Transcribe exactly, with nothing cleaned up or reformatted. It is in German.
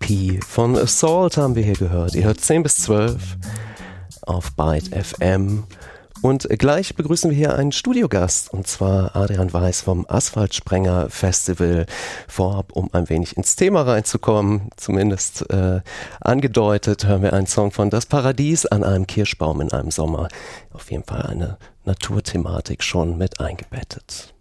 P von Assault haben wir hier gehört. Ihr hört zehn bis zwölf auf Byte F M. Und gleich begrüßen wir hier einen Studiogast, und zwar Adrian Weiß vom Asphaltsprenger Festival. Vorab, um ein wenig ins Thema reinzukommen, zumindest äh, angedeutet, hören wir einen Song von Das Paradies an einem Kirschbaum in einem Sommer. Auf jeden Fall eine Naturthematik schon mit eingebettet.